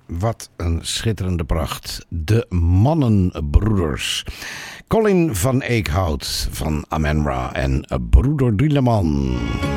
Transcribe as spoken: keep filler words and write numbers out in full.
Wat een schitterende pracht. De Mannenbroeders. Colin van Eekhout van Amenra en broeder Drieleman.